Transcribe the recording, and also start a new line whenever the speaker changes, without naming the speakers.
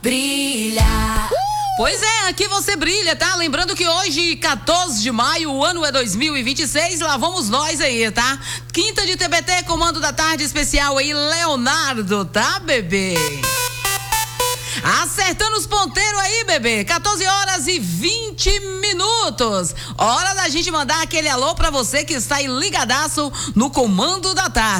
brilha.
Pois é, aqui você brilha, tá? Lembrando que hoje, 14 de maio, o ano é 2026, lá vamos nós aí, tá? Quinta de TBT, comando da tarde especial aí, Leonardo, tá, bebê? Acertando os ponteiros aí, bebê. 14 horas e 20 minutos. Hora da gente mandar aquele alô pra você que está aí ligadaço no comando da tarde.